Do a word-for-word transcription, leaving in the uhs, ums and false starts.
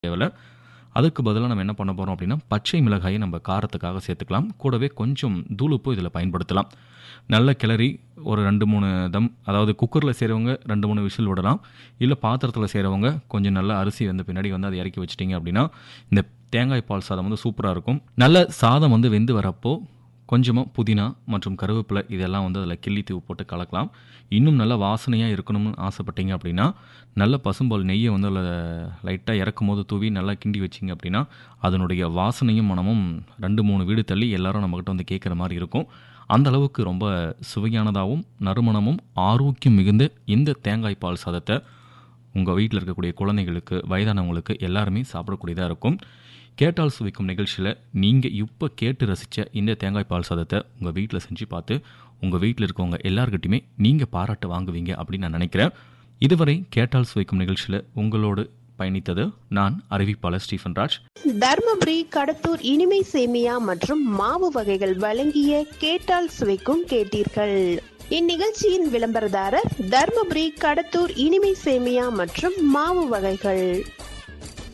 தேவையில்ல. அதுக்கு பதிலா நம்ம என்ன பண்ண போறோம் அப்படின்னா, பச்சை மிளகாயை நம்ம காரத்துக்காக சேர்த்துக்கலாம். கூடவே கொஞ்சம் தூளுப்பு இதில பயன்படுத்தலாம். நல்ல கிளறி ஒரு ரெண்டு, மூணு தம் அதாவது குக்கர்ல செய்றவங்க ரெண்டு, மூணு விசில் விடலாம். இல்ல பாத்திரத்தில செய்றவங்க கொஞ்சம் நல்லா அரிசி வெந்த பின்னாடி வந்து அத இறக்கி வச்சுட்டீங்க அப்படின்னா, இந்த தேங்காய் பால் சாதம் வந்து சூப்பரா இருக்கும். நல்ல சாதம் வந்து வெந்து வரப்போ கொஞ்சமா புதினா மற்றும் கருவேப்பிலை இதெல்லாம் வந்து அதில கிள்ளி தூவி போட்டு கலக்கலாம். இன்னும் நல்ல வாசனையா இருக்கணும்னு ஆசைப்பட்டீங்க அப்படின்னா, நல்ல பசும்பால் நெய்ய வந்து அதில லைட்டா இறக்கும்போது தூவி நல்லா கிண்டி வச்சீங்க அப்படின்னா, அதனுடைய வாசனையும் மணமும் ரெண்டு, மூணு வீடு தள்ளி எல்லாரும் நம்மகிட்ட வந்து கேட்குற மாரி இருக்கும். அந்த அளவுக்கு ரொம்ப சுவையானதாவும், நறுமணமும், ஆரோக்கியம் மிகுந்த இந்த தேங்காய் பால் சாதத்த உங்க வீட்ல இருக்கக்கூடிய குழந்தைகளுக்கு, வயதானவங்களுக்கு எல்லாருமே சாப்பிடக்கூடியதா இருக்கும். கேட்டால் சுவைக்கும் நிகழ்ச்சியில நீங்க இப்ப கேட்டு ரசிச்ச இந்த தேங்காய் பால் சாதத்த உங்க வீட்ல செஞ்சு பார்த்து, உங்க வீட்ல இருக்கவங்க எல்லார்கிட்டயுமே நீங்க பாராட்டு வாங்குவீங்க அப்படின்னு நான் நினைக்கிறேன். இதுவரை கேட்டால் சுவைக்கும் நிகழ்ச்சியில உங்களோடு பயணித்தது நான் அறிவிப்பாளர் ஸ்டீஃபன் ராஜ். தர்மபுரி, கடத்தூர் இனிமை சேமியா மற்றும் மாவு வகைகள் வழங்கிய கேட்டால் சுவைக்கும் கேட்டீர்கள். இந்நிகழ்ச்சியின் விளம்பரதாரர் தர்மபுரி, கடத்தூர் இனிமை சேமியா மற்றும் மாவு வகைகள்.